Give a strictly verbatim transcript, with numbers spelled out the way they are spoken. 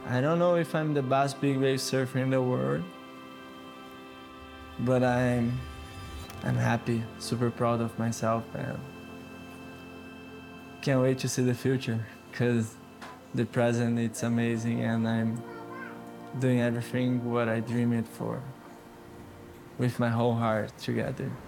I don't know if I'm the best big wave surfer in the world, but I'm I'm happy, super proud of myself, and can't wait to see the future, because the present it's amazing, and I'm doing everything what I dream it for with my whole heart together.